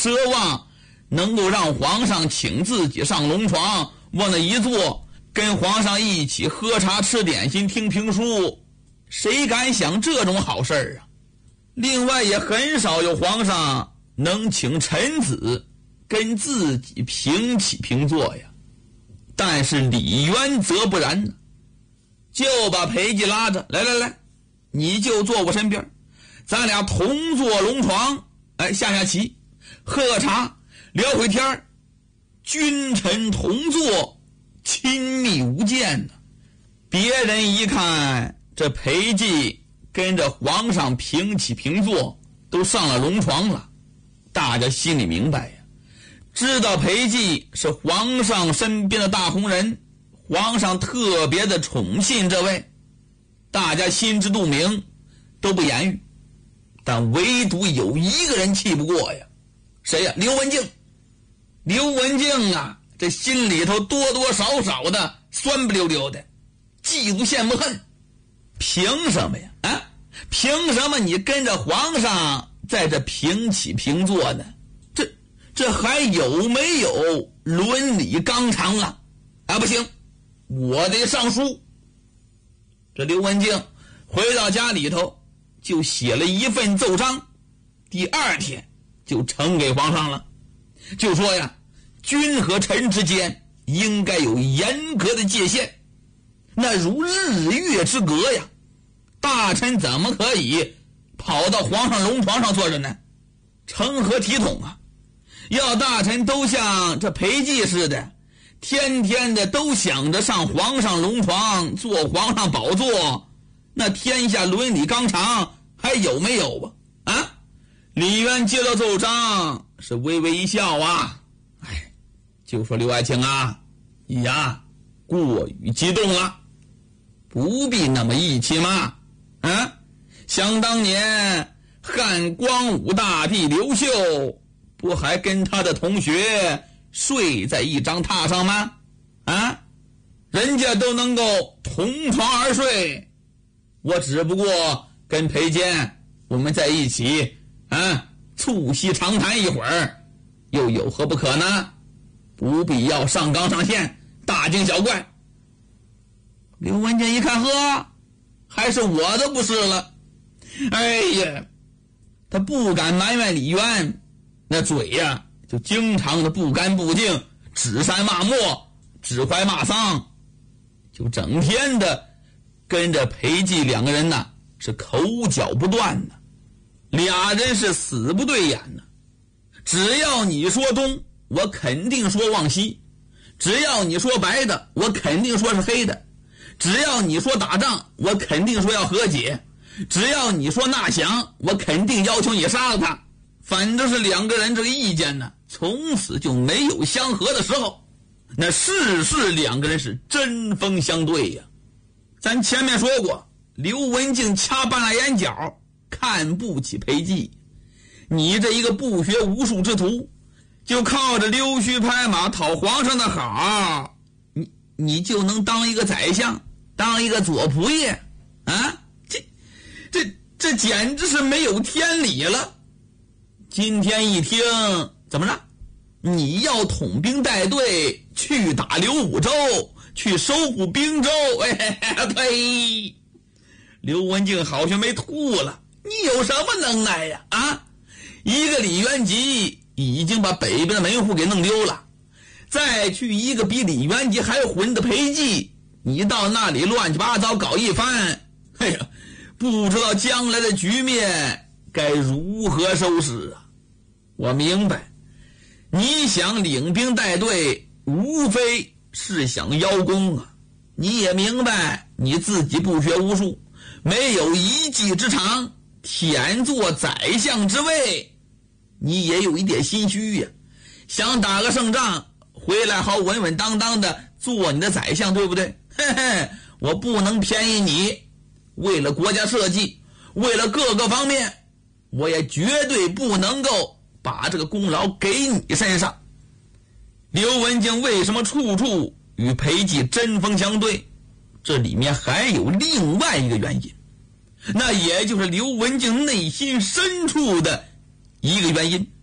奢望能够让皇上请自己上龙床，往那一坐，跟皇上一起喝茶吃点心听评书，谁敢想这种好事儿啊？另外也很少有皇上能请臣子跟自己平起平坐呀。但是李渊则不然呢，就把裴寂拉着，来，你就坐我身边，咱俩同坐龙床，下棋，喝个茶，聊会天，君臣同坐，亲密无间呢。别人一看这裴寂跟着皇上平起平坐，都上了龙床了，大家心里明白呀，知道裴寂是皇上身边的大红人，皇上特别的宠信这位，大家心知肚明，都不言语。但唯独有一个人气不过呀，谁呀？刘文静。刘文静啊，这心里头多多少少的酸不溜溜的，嫉妒羡慕恨。凭什么呀？凭什么你跟着皇上在这平起平坐呢？这还有没有伦理纲常啊？不行，我得上书。这刘文静回到家里头，就写了一份奏章，第二天就呈给皇上了，就说呀，君和臣之间应该有严格的界限，那如日月之隔呀，大臣怎么可以跑到皇上龙床上坐着呢？成何体统啊！要大臣都像这裴寂似的，天天的都想着上皇上龙床坐皇上宝座，那天下伦理纲常还有没有啊？李渊接到奏章是微微一笑啊，就说刘爱卿啊，你呀过于激动了，不必那么义气嘛。想当年汉光武大帝刘秀不还跟他的同学睡在一张榻上吗？人家都能够同床而睡，我只不过跟裴坚我们在一起促膝长谈一会儿，又有何不可呢？不必要上纲上线，大惊小怪。刘文静一看，还是我的不是了。他不敢埋怨李渊，那嘴呀就经常的不干不净，指山骂莫，指怀骂丧，就整天的跟着裴寂两个人呢是口角不断呢，俩人是死不对眼呢。只要你说东，我肯定说往西；只要你说白的，我肯定说是黑的；只要你说打仗，我肯定说要和解；只要你说纳降，我肯定要求你杀了他。反正是两个人这个意见呢，从此就没有相合的时候，那事事两个人是针锋相对呀。咱前面说过，刘文静掐半拉眼角，看不起裴寂。你这一个不学无术之徒，就靠着溜须拍马讨皇上的好，你就能当一个宰相，当一个左仆射啊？这简直是没有天理了。今天一听，怎么着？你要统兵带队去打刘武周，去收复滨州？呸！刘文静好像没吐了。你有什么能耐呀？一个李元吉已经把北边的门户给弄丢了，再去一个比李元吉还混的裴寂，你到那里乱七八糟搞一番，不知道将来的局面该如何收拾啊！我明白，你想领兵带队，无非是想邀功啊。你也明白，你自己不学无术，没有一技之长，忝坐宰相之位，你也有一点心虚呀。想打个胜仗，回来好稳稳当当的做你的宰相，对不对？我不能便宜你，为了国家社稷，为了各个方面，我也绝对不能够把这个功劳给你身上。刘文静为什么处处与裴寂针锋相对？这里面还有另外一个原因，那也就是刘文静内心深处的一个原因。